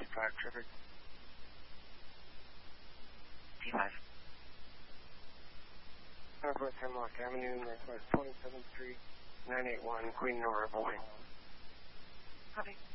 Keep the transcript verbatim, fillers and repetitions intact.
fifty-five, traffic. T five. Northwest Hemlock Avenue, Northwest twenty-seventh Street, nine eight one, Queen Nora, Boeing. Copy.